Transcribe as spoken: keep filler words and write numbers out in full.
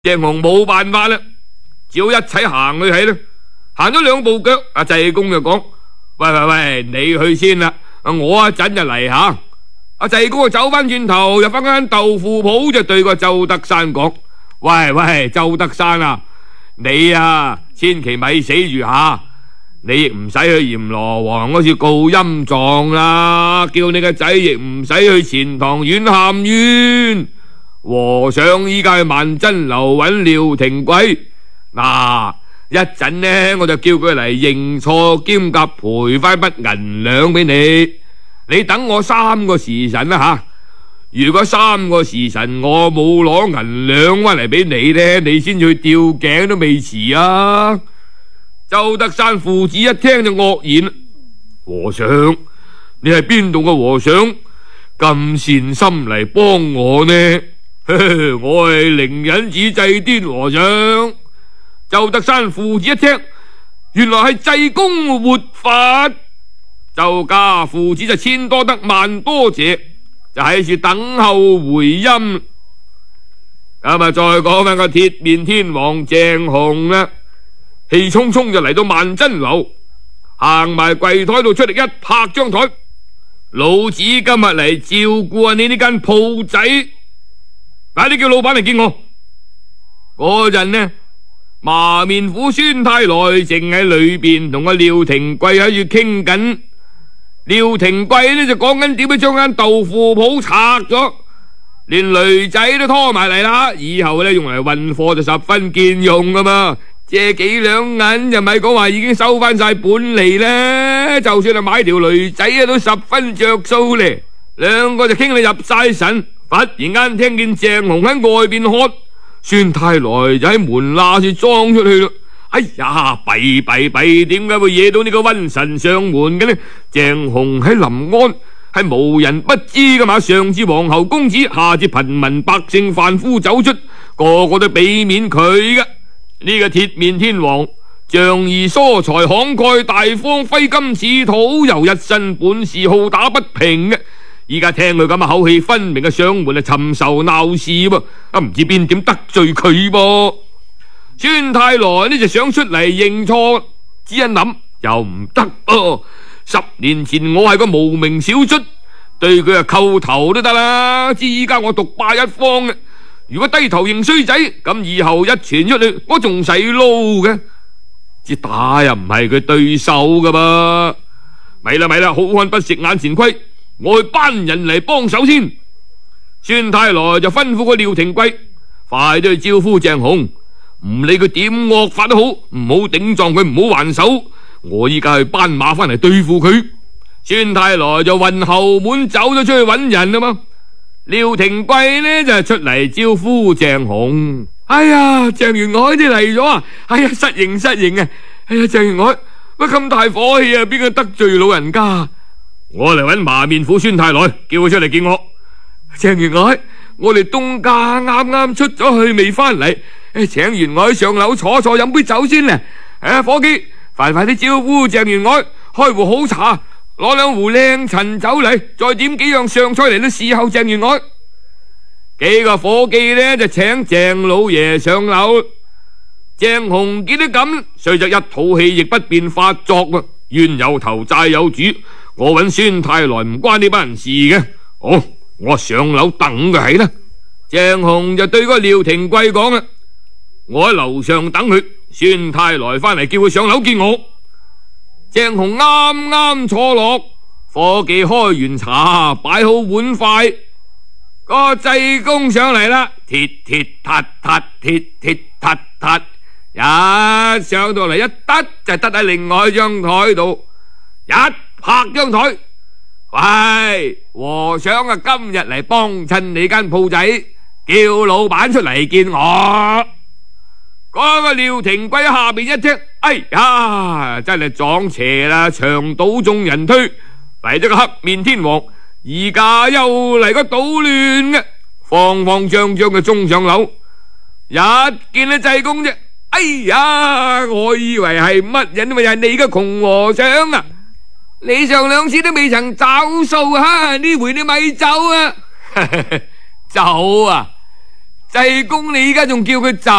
鄭雄冇辦法啦，只好一齊行去睇啦。行咗兩步腳，阿濟公就講：喂喂喂，你去先啦，我一陣就嚟吓。阿濟公就走翻轉頭，入翻間豆腐鋪，就對個周德山講：喂喂，周德山啊，你啊，千祈咪死住吓，你亦唔使去閻羅王嗰處告陰狀啦，叫你個仔亦唔使去錢塘縣喊冤。和尚依家去萬珍樓揾廖廷貴，嗱一陣呢，我就叫佢嚟認錯兼夾賠翻筆銀兩俾你。你等我三個時辰啦吓，如果三個時辰我冇攞銀兩翻嚟俾你呢，你先去吊頸都未遲啊！周德山父子一聽就愕然，和尚，你係邊度嘅和尚咁善心嚟幫我呢？我係靈隱寺濟癲和尚。周德山父子一聽，原來係濟公活佛。周家父子就千多得萬多謝，就喺處等候回音。咁啊，再講翻個鐵面天王鄭雄啦，氣冲冲就嚟到萬珍樓，行埋櫃台度出嚟一拍張台，老子今日嚟照顧下你呢間鋪仔，快啲叫老闆嚟見我。嗰陣呢，麻面虎孫太來正喺裏邊同阿廖廷貴喺度傾緊。廖廷貴呢就講緊點樣將間豆腐鋪拆咗，連驢仔都拖埋嚟啦，以後呢用嚟運貨就十分見用噶嘛。借幾兩銀又咪講話已經收翻晒本利呢，就算係買條驢仔啊都十分着數咧。兩個就傾你入晒神，忽然間聽見鄭雄喺外邊喝，孫太來就喺門罅處裝出去咯。哎呀，弊弊弊，點解會惹到呢個瘟神上門嘅呢？鄭雄喺臨安係無人不知噶嘛，上至皇后公子，下至貧民百姓販夫走出，個個都俾面佢噶。呢個鐵面天王仗義疏財，慷慨大方，揮金似土，又一身本事，好打不平嘅。依家聽佢咁嘅口氣，分明係上門嚟尋仇鬧事噃，啊唔知邊點得罪佢噃。孫太來呢就想出嚟認錯，只一諗又唔得噃。十年前我係個無名小卒，對佢啊叩頭都得啦。知依家我獨霸一方嘅，如果低頭認衰仔，咁以後一傳出去，我仲使撈嘅？只打又唔係佢對手噶噃。咪啦咪啦，好漢不食眼前虧，我去班人嚟幫手先。孫太來就吩咐個廖廷貴，快啲去招呼鄭雄。唔理佢點惡法都好，唔好頂撞佢，唔好還手。我依家去斑馬翻嚟對付佢。孫太來就運後門走咗出去揾人啦嘛。廖廷貴呢就出嚟招呼鄭雄。哎呀，鄭員外啲嚟咗啊！哎呀，失迎失迎啊！哎呀，鄭員外乜咁大火氣啊？邊個得罪老人家？我嚟揾麻面虎孫太來，叫佢出嚟見我。鄭員外，我哋東家啱啱出咗去，未翻嚟。誒，請員外上樓坐坐，飲杯酒先咧。誒，伙計，快快啲招呼鄭員外，開壺好茶，攞兩壺靚陳酒嚟，再點幾樣上菜嚟都伺候鄭員外。幾個伙計呢就請鄭老爺上樓。鄭雄見得咁，雖則一肚氣亦不便發作啊，冤有頭債有主，我揾孫太來唔關呢班人事嘅。好，我上樓等佢係啦。鄭雄就對嗰個廖廷貴講啦，我喺樓上等佢，孫太來翻嚟叫佢上樓見我。鄭雄啱啱坐落，伙計開完茶，擺好碗筷，個濟公上嚟啦，鐵鐵撻撻，鐵鐵撻撻，一上到嚟一得就得喺另外一張台度，一拍張台，喂，和尚啊，今日嚟幫襯你間鋪仔，叫老闆出嚟見我。嗰個廖廷貴喺下邊一聽，哎呀，真係撞邪啦，牆倒眾人推，嚟咗個黑面天王，而家又嚟個搗亂嘅，慌慌張張嘅衝上樓，一見到濟公啫，哎呀，我以為係乜人，咪又係你個窮和尚啊！你上兩次都未曾找數啊，呢回你咪走啊！走啊！ 濟公，你而家仲叫佢走？